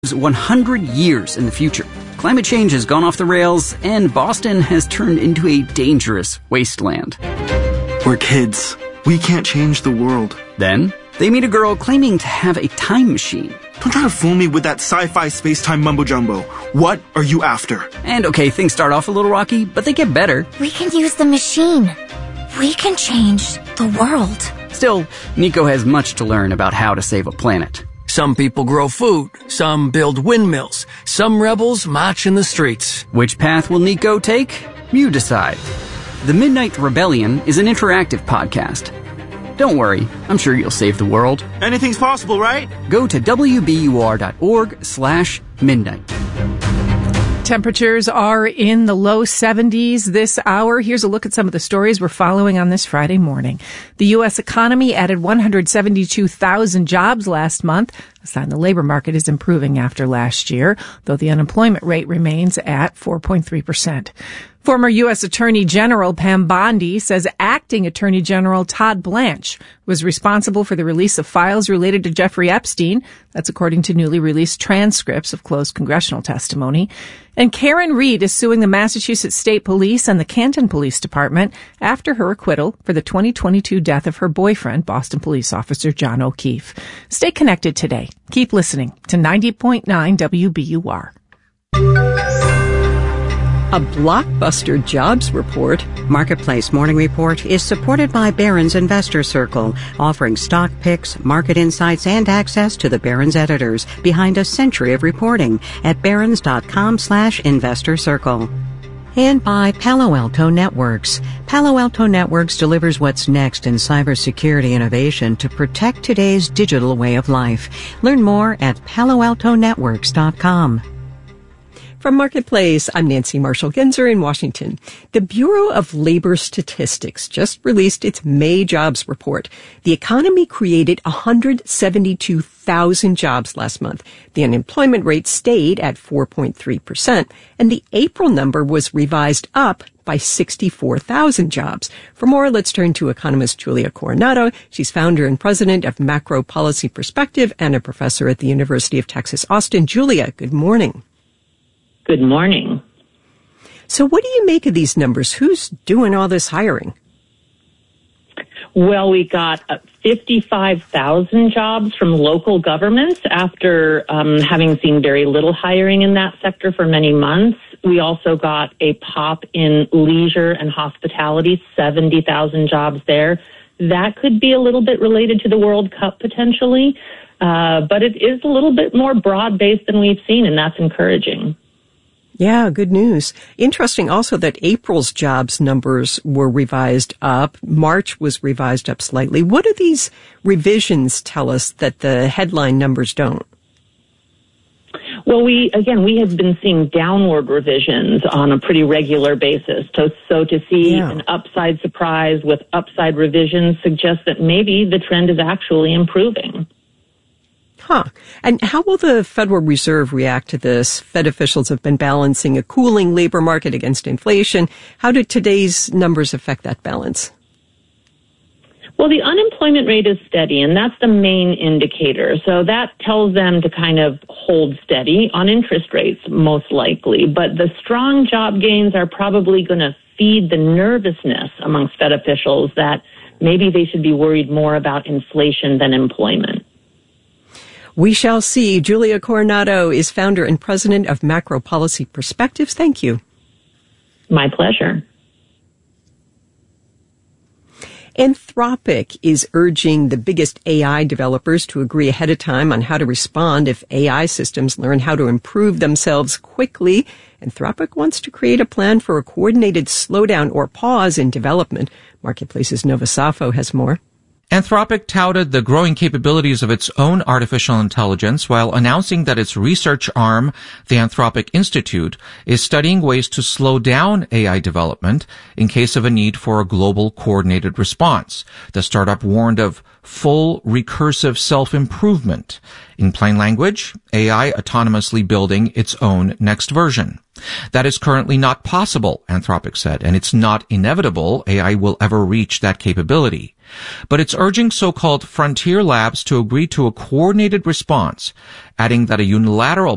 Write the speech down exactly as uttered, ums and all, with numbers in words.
lives one hundred years in the future. Climate change has gone off the rails, and Boston has turned into a dangerous wasteland. We're kids. We can't change the world. Then, they meet a girl claiming to have a time machine. Don't try to fool me with that sci-fi space-time mumbo-jumbo. What are you after? And okay, things start off a little rocky, but they get better. We can use the machine. We can change the world. Still, Nico has much to learn about how to save a planet. Some people grow food, some build windmills, some rebels march in the streets. Which path will Nico take? You decide. The Midnight Rebellion is an interactive podcast. Don't worry, I'm sure you'll save the world. Anything's possible, right? Go to W B U R dot org slash midnight. Temperatures are in the low seventies this hour. Here's a look at some of the stories we're following on this Friday morning. The U S economy added one hundred seventy-two thousand jobs last month, a sign the labor market is improving after last year, though the unemployment rate remains at four point three percent. Former U S Attorney General Pam Bondi says acting Attorney General Todd Blanche was responsible for the release of files related to Jeffrey Epstein. That's according to newly released transcripts of closed congressional testimony. And Karen Reed is suing the Massachusetts State Police and the Canton Police Department after her acquittal for the twenty twenty-two death of her boyfriend, Boston police officer John O'Keefe. Stay connected today. Keep listening to ninety point nine W B U R. A blockbuster jobs report. Marketplace Morning Report is supported by Barron's Investor Circle, offering stock picks, market insights, and access to the Barron's editors behind a century of reporting at barrons.com slash investor circle. And by Palo Alto Networks. Palo Alto Networks delivers what's next in cybersecurity innovation to protect today's digital way of life. Learn more at palo alto networks dot com. From Marketplace, I'm Nancy Marshall-Genzer in Washington. The Bureau of Labor Statistics just released its May jobs report. The economy created one hundred seventy-two thousand jobs last month. The unemployment rate stayed at four point three percent, and the April number was revised up by sixty-four thousand jobs. For more, let's turn to economist Julia Coronado. She's founder and president of Macro Policy Perspective and a professor at the University of Texas, Austin. Julia, good morning. Good morning. So what do you make of these numbers? Who's doing all this hiring? Well, we got fifty-five thousand jobs from local governments after um, having seen very little hiring in that sector for many months. We also got a pop in leisure and hospitality, seventy thousand jobs there. That could be a little bit related to the World Cup potentially, uh, but it is a little bit more broad-based than we've seen, and that's encouraging. Yeah, good news. Interesting also that April's jobs numbers were revised up. March was revised up slightly. What do these revisions tell us that the headline numbers don't? Well, we, again, we have been seeing downward revisions on a pretty regular basis. So, so to see yeah. an upside surprise with upside revisions suggests that maybe the trend is actually improving. Huh. And how will the Federal Reserve react to this? Fed officials have been balancing a cooling labor market against inflation. How do today's numbers affect that balance? Well, the unemployment rate is steady, and that's the main indicator. So that tells them to kind of hold steady on interest rates, most likely. But the strong job gains are probably going to feed the nervousness amongst Fed officials that maybe they should be worried more about inflation than employment. We shall see. Julia Coronado is founder and president of Macro Policy Perspectives. Thank you. My pleasure. Anthropic is urging the biggest A I developers to agree ahead of time on how to respond if A I systems learn how to improve themselves quickly. Anthropic wants to create a plan for a coordinated slowdown or pause in development. Marketplace's Nova Safo has more. Anthropic touted the growing capabilities of its own artificial intelligence while announcing that its research arm, the Anthropic Institute, is studying ways to slow down A I development in case of a need for a global coordinated response. The startup warned of full recursive self-improvement. In plain language, A I autonomously building its own next version. That is currently not possible, Anthropic said, and it's not inevitable A I will ever reach that capability. But it's urging so-called frontier labs to agree to a coordinated response, adding that a unilateral